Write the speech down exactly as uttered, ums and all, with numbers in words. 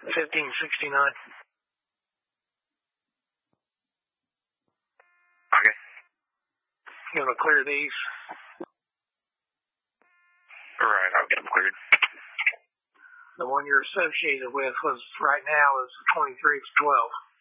fifteen sixty-nine. Okay. You want to clear these? All right, I'll get them cleared. The one you're associated with was right now is twenty-three twelve.